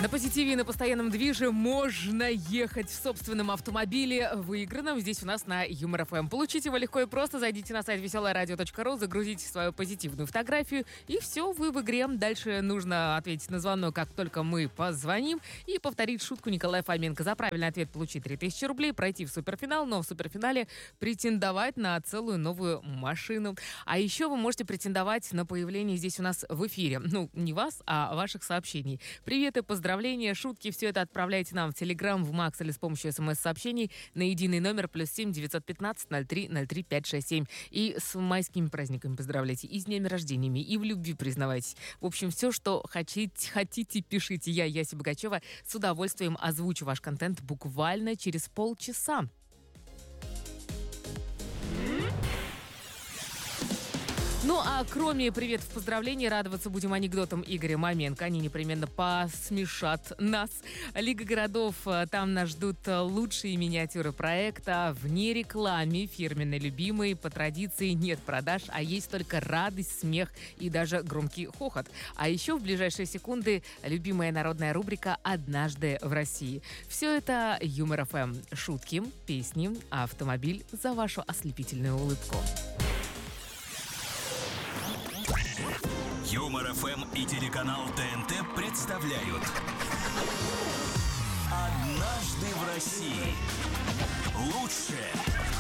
На позитиве и на постоянном движе можно ехать в собственном автомобиле, выигранном здесь у нас на Юмор ФМ. Получите его легко и просто. Зайдите на сайт веселорадио.ру, загрузите свою позитивную фотографию, и все, вы в игре. Дальше нужно ответить на звонок, как только мы позвоним, и повторить шутку Николая Фоменко. За правильный ответ получить 3000 рублей, пройти в суперфинал, но в суперфинале претендовать на целую новую машину. А еще вы можете претендовать на появление здесь у нас в эфире. Ну, не вас, а ваших сообщений. Привет и поздравления, шутки, все это отправляйте нам в Телеграм, в Макс или с помощью СМС-сообщений на единый номер +7 915 03 03 567. И с майскими праздниками поздравляйте, и с днями рождениями, и в любви признавайтесь. В общем, все, что хотите, пишите. Я, Яся Богачева, с удовольствием озвучу ваш контент буквально через полчаса. Ну, а кроме приветов, поздравлений, радоваться будем анекдотам Игоря Маменко. Они непременно посмешат нас. Лига городов, там нас ждут лучшие миниатюры проекта. Вне рекламы, фирменной любимой. По традиции нет продаж, а есть только радость, смех и даже громкий хохот. А еще в ближайшие секунды любимая народная рубрика «Однажды в России». Все это Юмор ФМ. Шутки, песни, автомобиль за вашу ослепительную улыбку. Юмор ФМ и телеканал ТНТ представляют «Однажды в России». Лучшее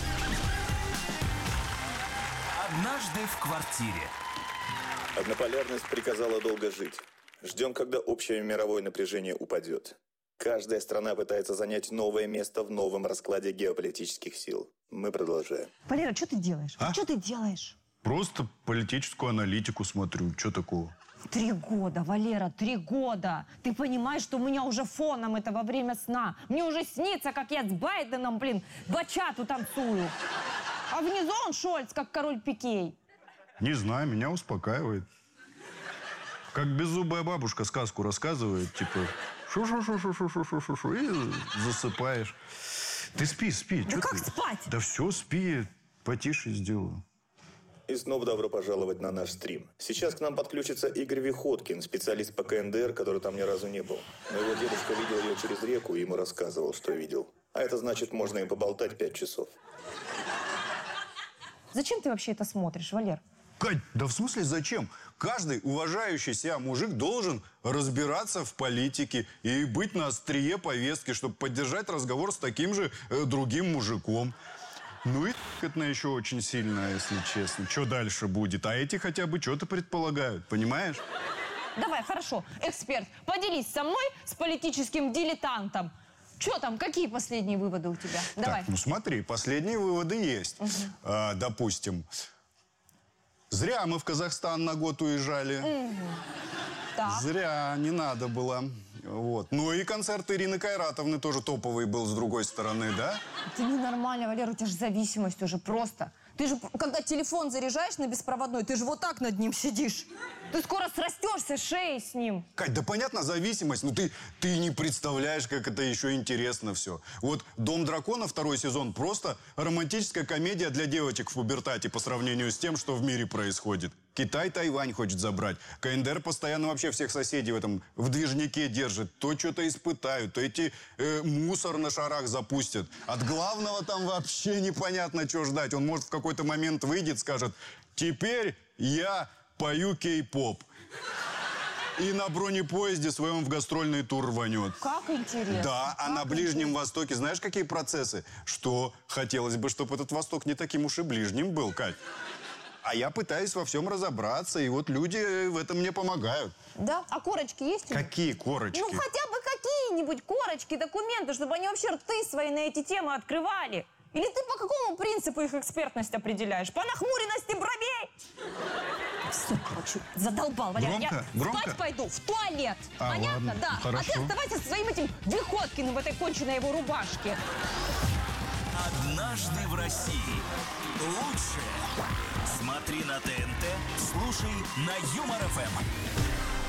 «Однажды в квартире». Однополярность приказала долго жить. Ждем, когда общее мировое напряжение упадет. Каждая страна пытается занять новое место в новом раскладе геополитических сил. Мы продолжаем. Валера, что ты делаешь? Что ты делаешь? Просто политическую аналитику смотрю. Что такого? 3 года, Валера, 3 года. Ты понимаешь, что у меня уже фоном это во время сна. Мне уже снится, как я с Байденом, бачату танцую. А внизу он Шольц, как король Пикей. Не знаю, меня успокаивает. Как беззубая бабушка сказку рассказывает, типа шу-шу-шу-шу-шу-шу-шу-шу, и засыпаешь. Ты спи. Да как спать? Да все, спи, потише сделаю. И снова добро пожаловать на наш стрим. Сейчас к нам подключится Игорь Виходкин, специалист по КНДР, который там ни разу не был. Но его дедушка видел ее через реку и ему рассказывал, что видел. А это значит, можно и поболтать 5 часов. Зачем ты вообще это смотришь, Валер? Кать, да в смысле зачем? Каждый уважающий себя мужик должен разбираться в политике и быть на острие повестки, чтобы поддержать разговор с таким же другим мужиком. Ну и это еще очень сильно, если честно. Что дальше будет? А эти хотя бы что-то предполагают, понимаешь? Давай, хорошо. Эксперт, поделись со мной, с политическим дилетантом. Что там, какие последние выводы у тебя? Давай. Так, ну смотри, последние выводы есть. Допустим, зря мы в Казахстан на год уезжали. Так. Зря, не надо было. Вот. Ну и концерт Ирины Кайратовны тоже топовый был с другой стороны, да? Это ненормально, Валера, у тебя же зависимость уже просто. Ты же, когда телефон заряжаешь на беспроводной, ты же вот так над ним сидишь. Ты скоро срастешься шеей с ним. Кать, да понятно, зависимость, но ты не представляешь, как это еще интересно все. Вот «Дом дракона» 2-й сезон просто романтическая комедия для девочек в пубертате по сравнению с тем, что в мире происходит. Китай Тайвань хочет забрать. КНДР постоянно вообще всех соседей в движнике держит. То что-то испытают, то эти мусор на шарах запустят. От главного там вообще непонятно, что ждать. Он может в какой-то момент выйдет, скажет: «Теперь я пою кей-поп». И на бронепоезде своем в гастрольный тур рванет. Как интересно. Да, а на Ближнем Востоке знаешь, какие процессы? Что хотелось бы, чтобы этот Восток не таким уж и ближним был, Кать. А я пытаюсь во всем разобраться, и вот люди в этом мне помогают. Да? А корочки есть? Какие корочки? Ну, хотя бы какие-нибудь корочки, документы, чтобы они вообще рты свои на эти темы открывали. Или ты по какому принципу их экспертность определяешь? По нахмуренности бровей? Все, короче, задолбал, Валер. Громко? Я Громко? спать пойду, в туалет. А, понятно? ладно, Да. хорошо. А ты оставайся со своим этим Виходкиным в этой конченной его рубашке. «Однажды в России». Лучшее смотри на ТНТ, слушай на Юмор ФМ.